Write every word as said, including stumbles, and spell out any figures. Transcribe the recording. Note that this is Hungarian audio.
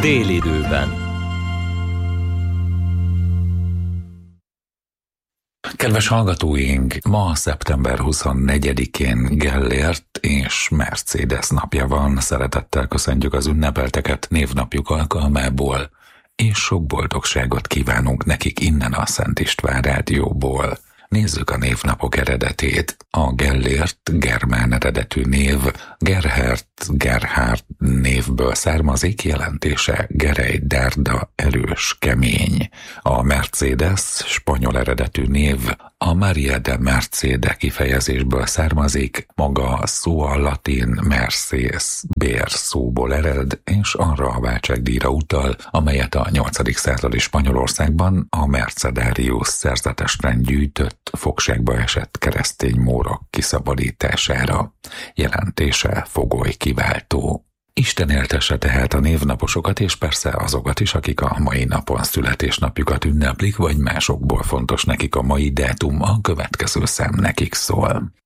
Délidőben. Kedves hallgatóink, ma szeptember huszonnegyedikén Gellért és Mercedes napja van. Szeretettel köszöntjük az ünnepelteket névnapjuk alkalmából, és sok boldogságot kívánunk nekik innen a Szent István Rádióból. Nézzük a névnapok eredetét. A Gellért germán eredetű név Gerhard, Gerhard névből származik, jelentése gerej, derda, erős, kemény. A Mercedes spanyol eredetű név a Maria de Mercede kifejezésből származik, maga a szó a latin merces, bér szóból ered, és arra a váltságdíjra utal, amelyet a nyolcadik századi Spanyolországban a Mercedarius szerzetesrend gyűjtött fogságba esett keresztény mórok kiszabadítására. Jelentése fogoly kiváltó. Isten éltesse tehát a névnaposokat, és persze azokat is, akik a mai napon születésnapjukat ünneplik, vagy másokból fontos nekik a mai dátum, a következő szám nekik szól.